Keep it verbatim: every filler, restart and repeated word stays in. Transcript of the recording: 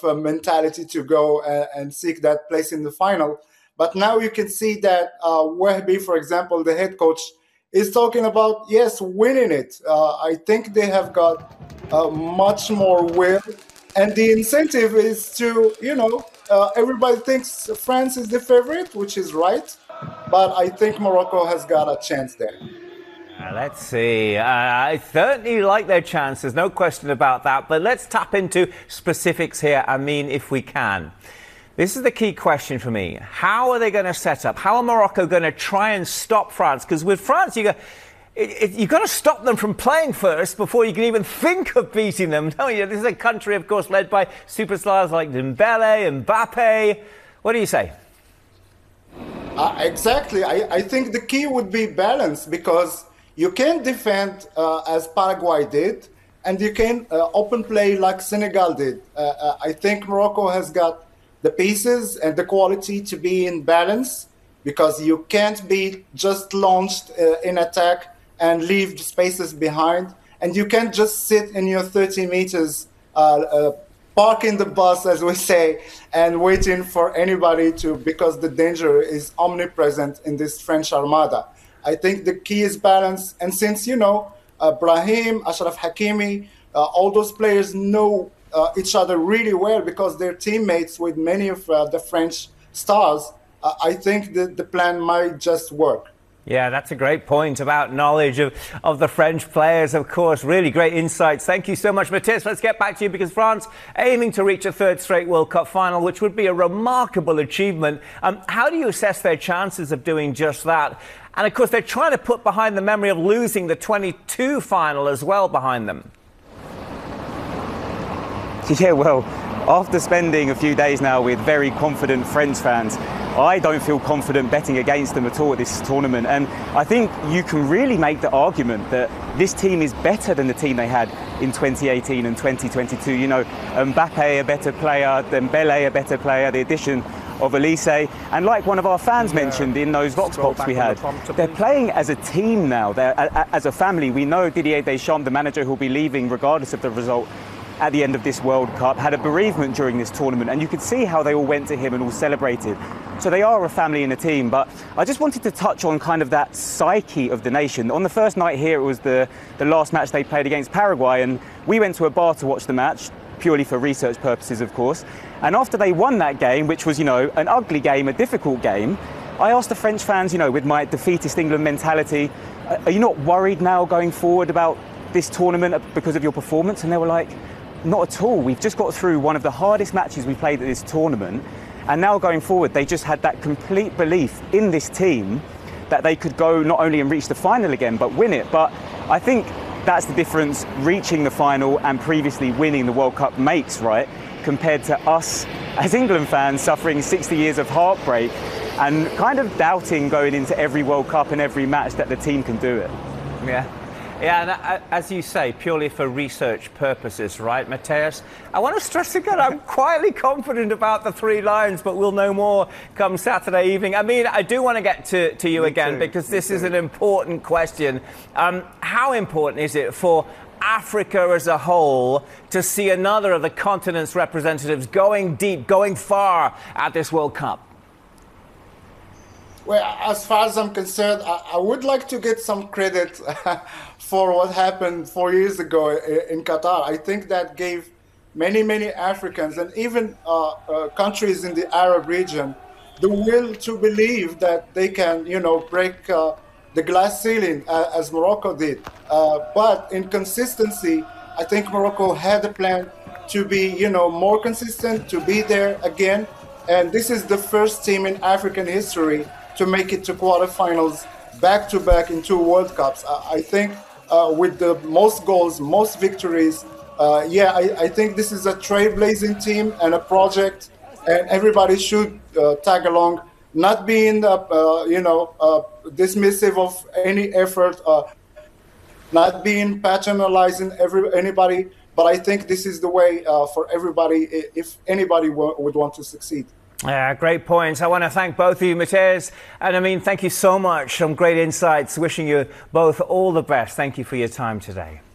uh, mentality to go and, and seek that place in the final. But now you can see that uh, Wahbi, for example, the head coach, is talking about, yes, winning it. Uh, I think they have got uh, much more will. And the incentive is to, you know, uh, everybody thinks France is the favorite, which is right. But I think Morocco has got a chance there. Uh, let's see. Uh, I certainly like their chances, no question about that. But let's tap into specifics here, I mean, if we can. This is the key question for me. How are they going to set up? How are Morocco going to try and stop France? Because with France, you go, it, it, you've got to stop them from playing first before you can even think of beating them, don't you? This is a country, of course, led by superstars like Dembele, Mbappe. What do you say? Uh, exactly. I, I think the key would be balance, because you can defend uh, as Paraguay did, and you can uh, open play like Senegal did. Uh, uh, I think Morocco has got the pieces and the quality to be in balance, because you can't be just launched uh, in attack and leave spaces behind. And you can't just sit in your thirty meters, uh, uh, parking the bus, as we say, and waiting for anybody to, because the danger is omnipresent in this French Armada. I think the key is balance. And since, you know, uh, Brahim, Achraf Hakimi, uh, all those players know uh, each other really well because they're teammates with many of uh, the French stars, uh, I think that the plan might just work. Yeah, that's a great point about knowledge of, of the French players, of course. Really great insights. Thank you so much, Mathys. Let's get back to you, because France aiming to reach a third straight World Cup final, which would be a remarkable achievement. Um, how do you assess their chances of doing just that? And, of course, they're trying to put behind the memory of losing the twenty-two final as well behind them. Yeah, well, after spending a few days now with very confident French fans, I don't feel confident betting against them at all at this tournament. And I think you can really make the argument that this team is better than the team they had in twenty eighteen and twenty twenty-two. You know, Mbappe a better player, Dembele a better player, the addition of Elise. And like one of our fans mentioned in those Vox Pops we had, they're playing as a team now, they're as a family. We know Didier Deschamps, the manager who'll be leaving regardless of the result at the end of this World Cup, had a bereavement during this tournament, and you could see how they all went to him and all celebrated. So they are a family and a team. But I just wanted to touch on kind of that psyche of the nation. On the first night here, it was the, the last match they played against Paraguay, and we went to a bar to watch the match, purely for research purposes, of course. And after they won that game, which was, you know, an ugly game, a difficult game, I asked the French fans, you know, with my defeatist England mentality, are you not worried now going forward about this tournament because of your performance? And they were like, not at all. We've just got through one of the hardest matches we played at this tournament, and now going forward they just had that complete belief in this team that they could go not only and reach the final again but win it. But I think that's the difference reaching the final and previously winning the World Cup makes, right, compared to us as England fans suffering sixty years of heartbreak and kind of doubting going into every World Cup and every match that the team can do it. Yeah. Yeah, and as you say, purely for research purposes, right, Mathys? I want to stress again, I'm quietly confident about the Three Lions, but we'll know more come Saturday evening. I mean, I do want to get to, to you Me again, too. because Me this too. is an important question. Um, how important is it for Africa as a whole to see another of the continent's representatives going deep, going far at this World Cup? Well, as far as I'm concerned, I, I would like to get some credit for what happened four years ago in Qatar. I think that gave many, many Africans and even uh, uh, countries in the Arab region the will to believe that they can, you know, break uh, the glass ceiling uh, as Morocco did. Uh, but in consistency, I think Morocco had a plan to be, you know, more consistent, to be there again. And this is the first team in African history to make it to quarterfinals back-to-back in two World Cups. I, I think uh, with the most goals, most victories, uh, yeah, I, I think this is a trailblazing team and a project, and everybody should uh, tag along, not being, uh, uh, you know, uh, dismissive of any effort, uh, not being patronizing every, anybody, but I think this is the way uh, for everybody if anybody would want to succeed. Yeah, great points. I want to thank both of you, Mathys and Amine. Thank you so much. Some great insights. Wishing you both all the best. Thank you for your time today.